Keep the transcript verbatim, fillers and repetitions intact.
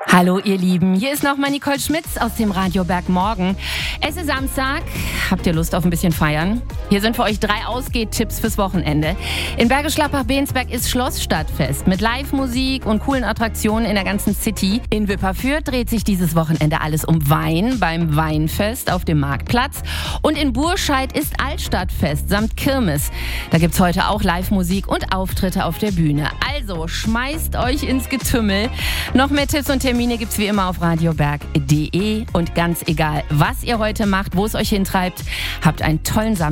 Hallo ihr Lieben, hier ist nochmal Nicole Schmitz aus dem Radio Bergmorgen. Es ist Samstag, habt ihr Lust auf ein bisschen feiern? Hier sind für euch drei Ausgehtipps fürs Wochenende. In Bergisch Gladbach-Bensberg ist Schlossstadtfest mit Live-Musik und coolen Attraktionen in der ganzen City. In Wipperfürth dreht sich dieses Wochenende alles um Wein beim Weinfest auf dem Marktplatz. Und in Burscheid ist Altstadtfest samt Kirmes. Da gibt's heute auch Live-Musik und Auftritte auf der Bühne. Also schmeißt euch ins Getümmel. Noch mehr Tipps und Termine gibt's wie immer auf radioberg punkt de. Und ganz egal, was ihr heute macht, wo es euch hintreibt, habt einen tollen Samstag.